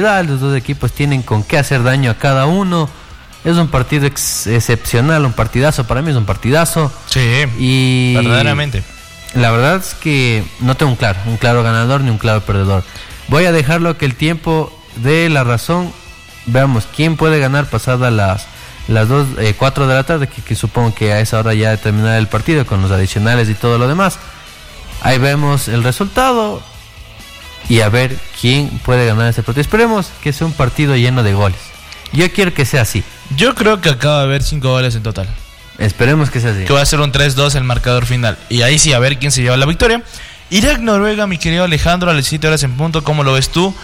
individual, los dos equipos tienen con qué hacer daño a cada uno. Es un partido excepcional, un partidazo, para mí es un partidazo. Sí, y verdaderamente. La verdad es que no tengo un claro ganador ni un claro perdedor. Voy a dejarlo que el tiempo dé la razón. Veamos quién puede ganar pasadas las 4 de la tarde, que supongo que a esa hora ya terminará el partido con los adicionales y todo lo demás. Ahí vemos el resultado y a ver quién puede ganar este partido. Esperemos que sea un partido lleno de goles. Yo quiero que sea así. Yo creo que acaba de haber 5 goles en total. Esperemos que sea así. Que va a ser un 3-2 el marcador final. Y ahí sí, a ver quién se lleva la victoria. Irak-Noruega, mi querido Alejandro, a las 7 horas en punto. ¿Cómo lo ves tú?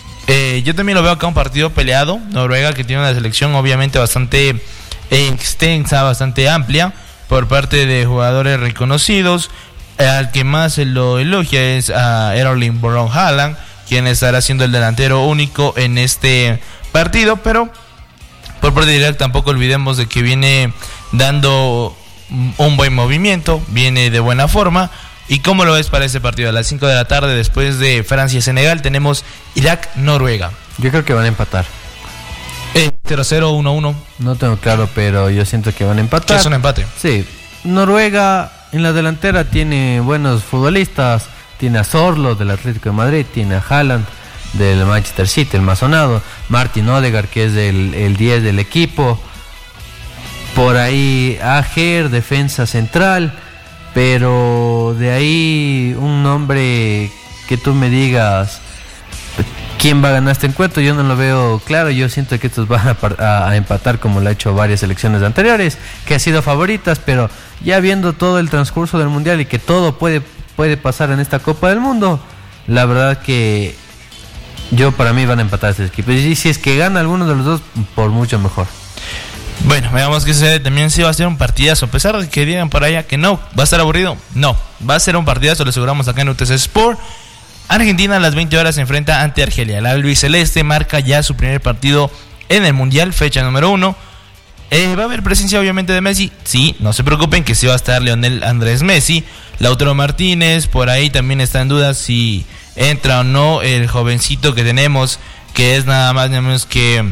Yo también lo veo acá un partido peleado. Noruega, que tiene una selección obviamente bastante extensa, bastante amplia, por parte de jugadores reconocidos. Al que más se lo elogia es a Erling Braut Haaland, quien estará siendo el delantero único en este partido. Pero por parte de Irak tampoco olvidemos de que viene dando un buen movimiento, viene de buena forma. ¿Y cómo lo ves para ese partido? A las 5 de la tarde, después de Francia-Senegal, tenemos Irak-Noruega. Yo creo que van a empatar. 0-0, 1-1. No tengo claro, pero yo siento que van a empatar. ¿Qué es un empate? Sí. Noruega en la delantera tiene buenos futbolistas. Tiene a Sorlo del Atlético de Madrid, tiene a Haaland del Manchester City, el más sonado. Martin Odegaard, que es el 10 del equipo. Por ahí Ajer, defensa central. Pero de ahí un nombre que tú me digas quién va a ganar este encuentro, yo no lo veo claro. Yo siento que estos van a empatar como lo ha hecho varias selecciones anteriores, que han sido favoritas, pero ya viendo todo el transcurso del Mundial y que todo puede pasar en esta Copa del Mundo, la verdad que para mí van a empatar estos equipos. Y si es que gana alguno de los dos, por mucho mejor. Bueno, veamos qué sucede. También sí va a ser un partidazo. A pesar de que digan por allá que no, va a estar aburrido. No, va a ser un partidazo, lo aseguramos acá en UTC Sport. Argentina a las 20 horas se enfrenta ante Argelia. El albiceleste marca ya su primer partido en el Mundial, fecha número 1. ¿Va a haber presencia obviamente de Messi? Sí, no se preocupen que sí va a estar Lionel Andrés Messi. Lautaro Martínez, por ahí también está en duda si entra o no el jovencito que tenemos, que es nada más ni menos que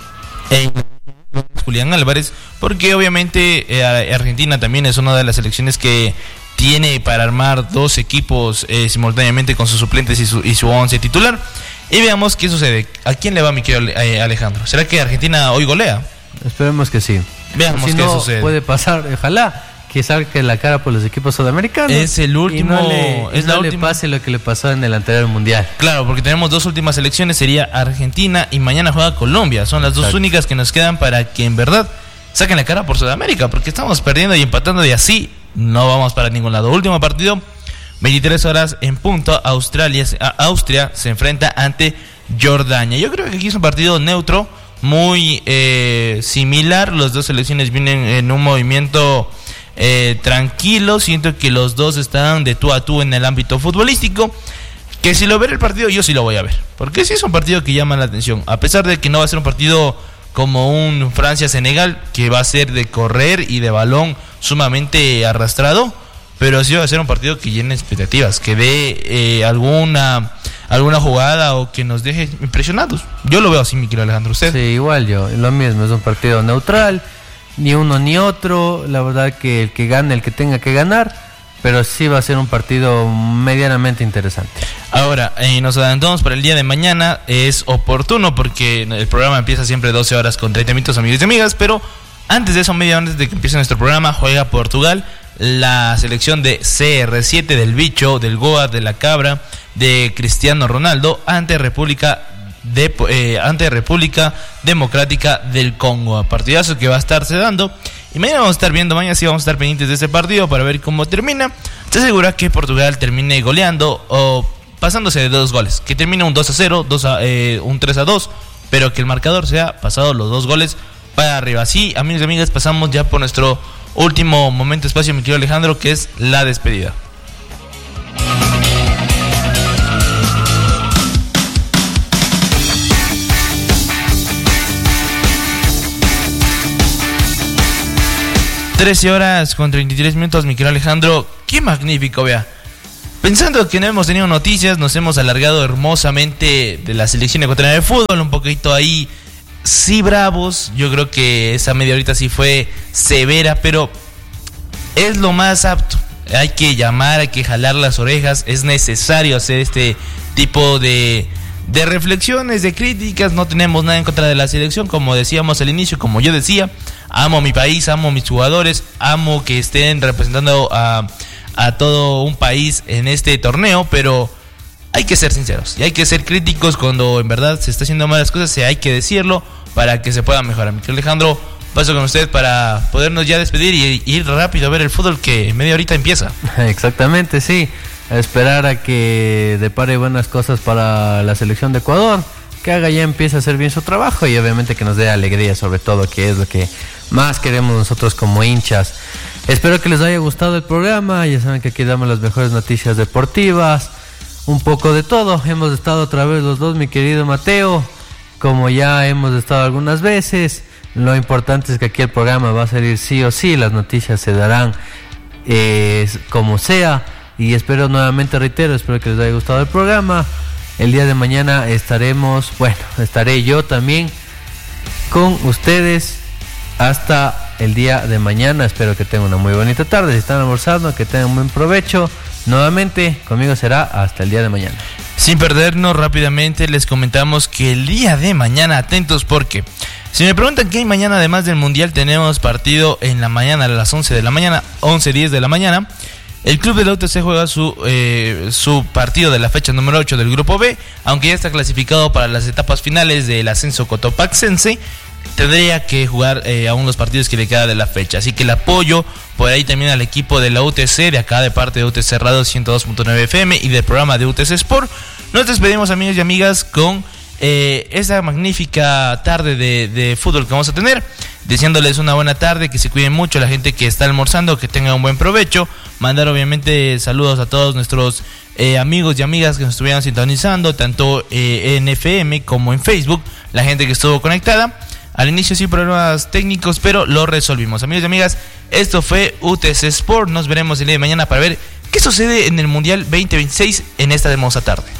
Julián Álvarez, porque obviamente Argentina también es una de las selecciones que tiene para armar dos equipos simultáneamente con sus suplentes y su 11 titular. Y veamos qué sucede. ¿A quién le va, mi querido Alejandro? ¿Será que Argentina hoy golea? Esperemos que sí. Veamos si qué no, sucede. Puede pasar, ojalá que salga la cara por los equipos sudamericanos. Es el último. Le pase lo que le pasó en el anterior mundial. Claro, porque tenemos dos últimas selecciones, sería Argentina y mañana juega Colombia. Son las dos únicas que nos quedan para que en verdad saquen la cara por Sudamérica, porque estamos perdiendo y empatando y así no vamos para ningún lado. Último partido, 23 horas en punto. Austria se enfrenta ante Jordania. Yo creo que aquí es un partido neutro, muy similar. Las dos selecciones vienen en un movimiento tranquilo. Siento que los dos están de tú a tú en el ámbito futbolístico. Que si lo veré el partido, yo sí lo voy a ver, porque sí es un partido que llama la atención. A pesar de que no va a ser un partido como un Francia-Senegal, que va a ser de correr y de balón sumamente arrastrado, pero sí va a ser un partido que llene expectativas, que dé alguna jugada o que nos deje impresionados. Yo lo veo así, mi querido Alejandro. ¿Usted? Sí, igual yo, lo mismo, es un partido neutral, ni uno ni otro. La verdad que el que gane, el que tenga que ganar, pero sí va a ser un partido medianamente interesante. Ahora, nos adelantamos para el día de mañana. Es oportuno porque el programa empieza siempre 12 horas con 30 minutos, amigos y amigas, pero antes de eso, media hora antes de que empiece nuestro programa, juega Portugal. La selección de CR7, del Bicho, del Goa, de la Cabra, de Cristiano Ronaldo, ante República Democrática del Congo. Partidazo que va a estarse dando. Y mañana vamos a estar viendo, mañana sí vamos a estar pendientes de este partido para ver cómo termina. Se asegura que Portugal termine goleando o pasándose de 2 goles. Que termine un 2-0, un 3-2, pero que el marcador sea pasado los 2 goles para arriba. Así, amigos y amigas, pasamos ya por nuestro último momento espacio, mi querido Alejandro, que es la despedida. ...13 horas con 33 minutos, mi querido Alejandro. ¡Qué magnífico, vea! Pensando que no hemos tenido noticias, nos hemos alargado hermosamente de la selección ecuatoriana de fútbol, un poquito ahí, sí bravos. Yo creo que esa media horita sí fue severa, pero es lo más apto. Hay que llamar, hay que jalar las orejas, es necesario hacer este tipo de reflexiones, de críticas. No tenemos nada en contra de la selección, como decíamos al inicio, como yo decía, amo mi país, amo mis jugadores, amo que estén representando a todo un país en este torneo, pero hay que ser sinceros y hay que ser críticos cuando en verdad se está haciendo malas cosas, hay que decirlo para que se pueda mejorar. Mi querido Alejandro, paso con usted para podernos ya despedir y ir rápido a ver el fútbol que media horita empieza. Exactamente, sí. A esperar a que depare buenas cosas para la selección de Ecuador, que haga ya empiece a hacer bien su trabajo y obviamente que nos dé alegría, sobre todo, que es lo que más queremos nosotros como hinchas. Espero que les haya gustado el programa. Ya saben que aquí damos las mejores noticias deportivas, un poco de todo. Hemos estado otra vez los dos, mi querido Mateo, como ya hemos estado algunas veces. Lo importante es que aquí el programa va a salir sí o sí, las noticias se darán como sea. Y espero nuevamente, reitero, espero que les haya gustado el programa. El día de mañana estaré yo también con ustedes hasta el día de mañana. Espero que tengan una muy bonita tarde. Si están almorzando, que tengan un buen provecho. Nuevamente, conmigo será hasta el día de mañana. Sin perdernos, rápidamente les comentamos que el día de mañana, atentos porque si me preguntan qué hay mañana además del Mundial, tenemos partido en la mañana a las 11 de la mañana, 11:10 de la mañana. El club de la UTC juega su partido de la fecha número 8 del Grupo B, aunque ya está clasificado para las etapas finales del ascenso cotopaxense. Tendría que jugar aún los partidos que le queda de la fecha. Así que el apoyo por ahí también al equipo de la UTC, de acá de parte de UTC Radio 102.9 FM y del programa de UTC Sport. Nos despedimos, amigos y amigas, con esta magnífica tarde de fútbol que vamos a tener. Deseándoles una buena tarde, que se cuiden mucho la gente que está almorzando, que tengan un buen provecho. Mandar obviamente saludos a todos nuestros amigos y amigas que nos estuvieron sintonizando, tanto en FM como en Facebook, la gente que estuvo conectada. Al inicio sí problemas técnicos, pero lo resolvimos. Amigos y amigas, esto fue UTC Sport. Nos veremos el día de mañana para ver qué sucede en el Mundial 2026 en esta hermosa tarde.